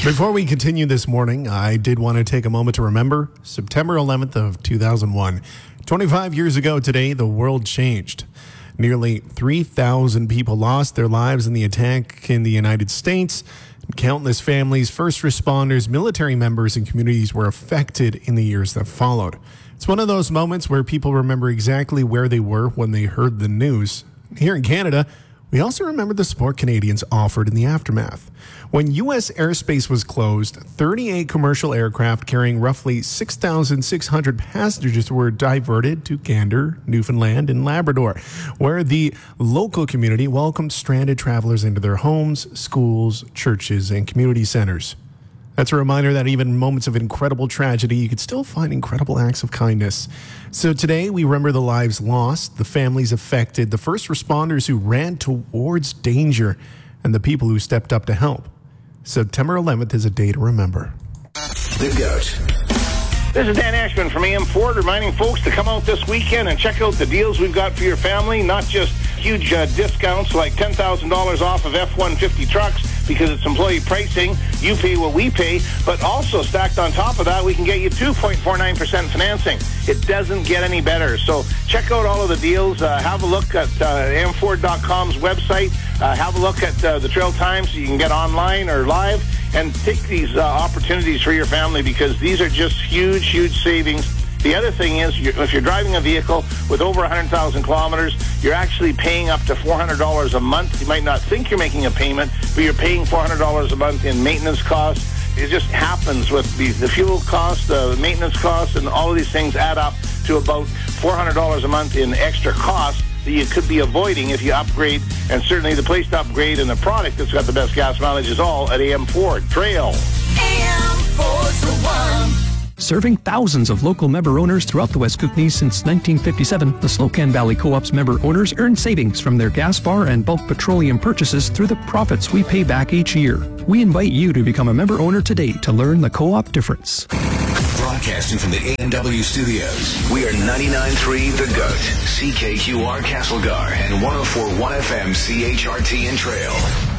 Before we continue this morning, I did want to take a moment to remember September 11th of 2001. 25 years ago today, the world changed. Nearly 3,000 people lost their lives in the attack in the United States. Countless families, first responders, military members, and communities were affected in the years that followed. It's one of those moments where people remember exactly where they were when they heard the news. Here in Canada, we also remember the support Canadians offered in the aftermath. When U.S. airspace was closed, 38 commercial aircraft carrying roughly 6,600 passengers were diverted to Gander, Newfoundland, and Labrador, where the local community welcomed stranded travelers into their homes, schools, churches, and community centers. That's a reminder that even in moments of incredible tragedy, you could still find incredible acts of kindness. So today, we remember the lives lost, the families affected, the first responders who ran towards danger, and the people who stepped up to help. September 11th is a day to remember. The Goat. This is Dan Ashman from AM Ford, reminding folks to come out this weekend and check out the deals we've got for your family. Not just huge discounts like $10,000 off of F-150 trucks because it's employee pricing. You pay what we pay. But also stacked on top of that, we can get you 2.49% financing. It doesn't get any better. So check out all of the deals. Have a look at amford.com's website. Have a look at the Trail Times so you can get online or live. And take these opportunities for your family because these are just huge, huge savings. The other thing is, if you're driving a vehicle with over 100,000 kilometers, you're actually paying up to $400 a month. You might not think you're making a payment, but you're paying $400 a month in maintenance costs. It just happens with the fuel costs, the maintenance costs, and all of these things add up to about $400 a month in extra costs that you could be avoiding if you upgrade. And certainly the place to upgrade and the product that's got the best gas mileage is all at AM Ford. Trail. AM Ford's the one. Serving thousands of local member owners throughout the West Kootenays since 1957, the Slocan Valley Co-op's member owners earn savings from their gas bar and bulk petroleum purchases through the profits we pay back each year. We invite you to become a member owner today to learn the co-op difference. Broadcasting from the A&W studios, we are 99.3 The Goat, CKQR Castlegar, and 104.1 FM CHRT in Trail.